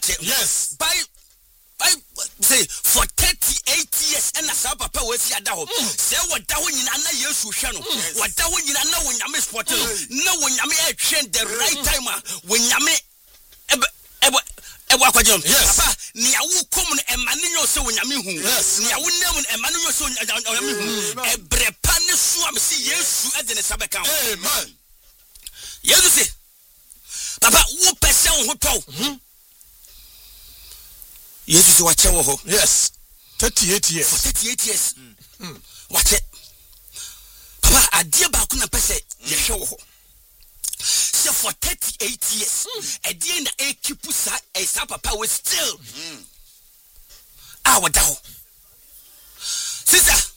Yes. By say for 38 years and as papa we see ada ho. Say what da ho nyina na Yesu hwe no. What da ho nyina na wo nyame sport no. Na wo nyame e train the right time wo nyame Papa, ni awu kom no emane nyo se wo nyame hu. Ni awu nam no emane nyo se wo nyame hu. Ebrepa ne so am se Yesu e de ne sabeka. Amen. Yesu se Papa, wo pese wo ho to. Yesu se wache wo ho. Yes. 38 years. For 38 years. Wache. Papa, ade ba ku na pese ye hwe wo ho. So for 38 years, at the end a keep sa papa was still our down. Sister,